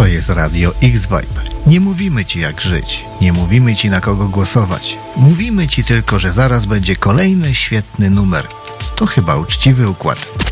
jest Radio X-Vibe. Nie mówimy Ci jak żyć, nie mówimy Ci na kogo głosować. Mówimy Ci tylko, że zaraz będzie kolejny świetny numer. To chyba uczciwy układ.